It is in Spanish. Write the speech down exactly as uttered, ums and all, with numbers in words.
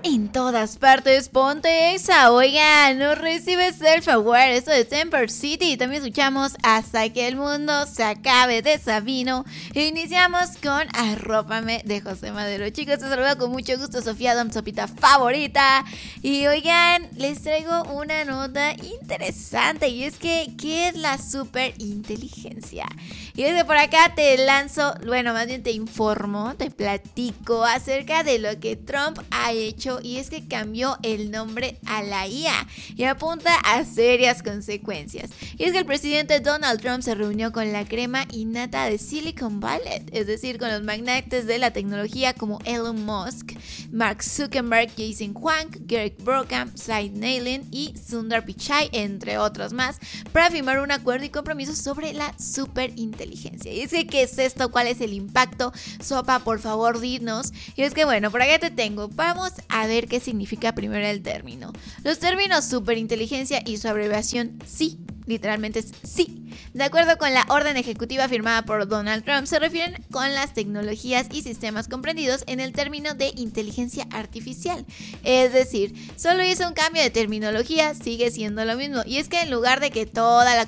En todas partes, ponte esa. Oigan, nos recibe Self-Aware, esto de Temper City. También escuchamos Hasta que el mundo se acabe de Sabino. Iniciamos con Arrópame de José Madero. Chicos, te saludo con mucho gusto, Sofía Dom, sopita favorita. Y oigan, les traigo una nota interesante. Y es que, ¿qué es la superinteligencia? Y es que por acá te lanzo, bueno, más bien te informo, te platico acerca de lo que Trump ha hecho. Y es que cambió el nombre a la I A y apunta a serias consecuencias. Y es que el presidente Donald Trump se reunió con la crema innata de Silicon Valley, es decir, con los magnates de la tecnología como Elon Musk, Mark Zuckerberg, Jason Huang, Greg Brockman, Sid Neilan y Sundar Pichai, entre otros más, para firmar un acuerdo y compromiso sobre la superinteligencia. Y es que, ¿qué es esto? ¿Cuál es el impacto? Sopa, por favor, dinos. Y es que, bueno, por acá te tengo. Vamos a ver qué significa primero el término. Los términos superinteligencia y su abreviación sí, literalmente es sí. De acuerdo con la orden ejecutiva firmada por Donald Trump, se refieren con las tecnologías y sistemas comprendidos en el término de inteligencia artificial. Es decir, solo hizo un cambio de terminología, sigue siendo lo mismo. Y es que en lugar de que toda la